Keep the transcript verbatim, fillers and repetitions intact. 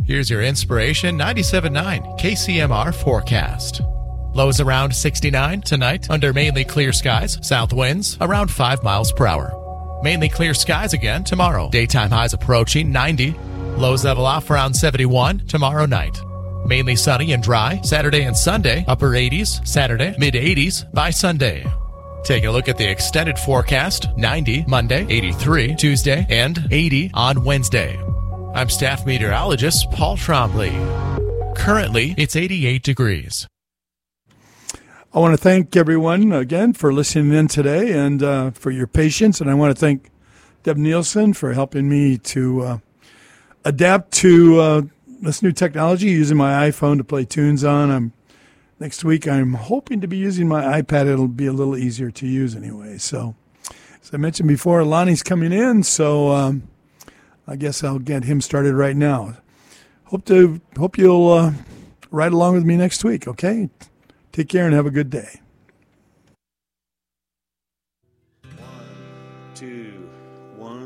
Here's your Inspiration ninety-seven point nine K C M R forecast. Lows around sixty-nine tonight under mainly clear skies. South winds around five miles per hour. Mainly clear skies again tomorrow. Daytime highs approaching ninety. Lows level off around seventy-one tomorrow night. Mainly sunny and dry Saturday and Sunday. Upper eighties Saturday, mid eighties by Sunday. Take a look at the extended forecast. ninety Monday, eighty-three Tuesday, and eighty on Wednesday. I'm staff meteorologist Paul Trombley. Currently, it's eighty-eight degrees. I want to thank everyone again for listening in today and uh, for your patience. And I want to thank Deb Nielsen for helping me to uh, adapt to uh, this new technology, using my iPhone to play tunes on. I'm Next week, I'm hoping to be using my iPad. It'll be a little easier to use anyway. So, as I mentioned before, Lonnie's coming in, so um, I guess I'll get him started right now. Hope to hope you'll uh, ride along with me next week, okay? Take care and have a good day. One, two.